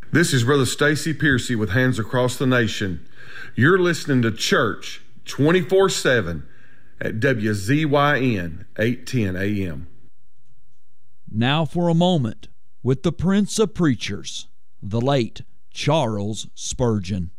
This is Brother Stacy Piercy with Hands Across the Nation. You're listening to Church 24/7 at WZYN 810 AM. Now for a moment with the Prince of Preachers, the late Charles Spurgeon.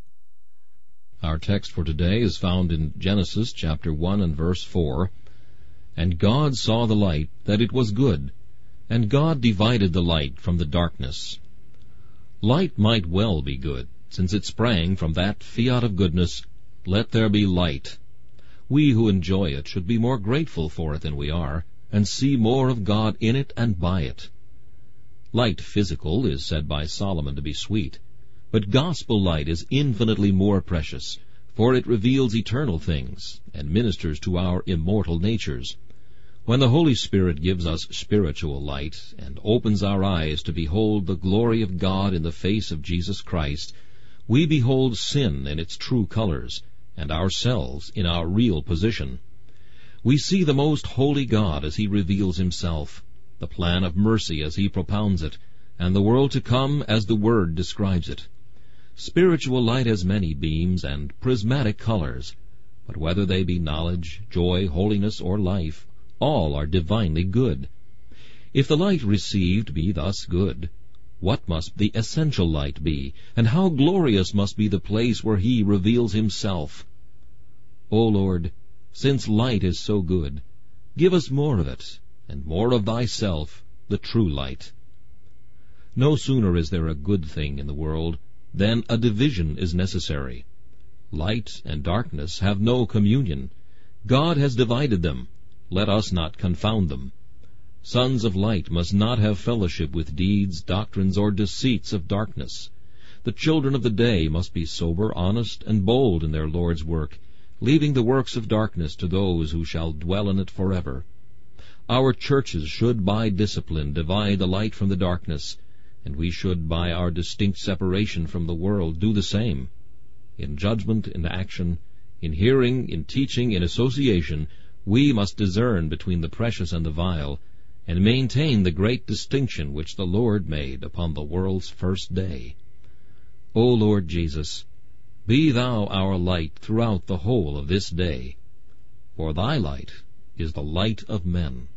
Our text for today is found in Genesis chapter 1 and verse 4. And God saw the light, that it was good, and God divided the light from the darkness. Light might well be good, since it sprang from that fiat of goodness, let there be light. We who enjoy it should be more grateful for it than we are, and see more of God in it and by it. Light physical is said by Solomon to be sweet, but gospel light is infinitely more precious, for it reveals eternal things, and ministers to our immortal natures. When the Holy Spirit gives us spiritual light, and opens our eyes to behold the glory of God in the face of Jesus Christ, we behold sin in its true colors, and ourselves in our real position. We see the most holy God as he reveals himself, the plan of mercy as he propounds it, and the world to come as the Word describes it. Spiritual light has many beams and prismatic colors, but whether they be knowledge, joy, holiness, or life, all are divinely good. If the light received be thus good, what must the essential light be, and how glorious must be the place where he reveals himself? O Lord, since light is so good, give us more of it, and more of thyself, the true light. No sooner is there a good thing in the world than a division is necessary. Light and darkness have no communion. God has divided them. Let us not confound them. Sons of light must not have fellowship with deeds, doctrines, or deceits of darkness. The children of the day must be sober, honest, and bold in their Lord's work, leaving the works of darkness to those who shall dwell in it forever. Our churches should by discipline divide the light from the darkness, and we should by our distinct separation from the world do the same. In judgment, in action, in hearing, in teaching, in association, we must discern between the precious and the vile, and maintain the great distinction which the Lord made upon the world's first day. O Lord Jesus, be thou our light throughout the whole of this day, for thy light is the light of men.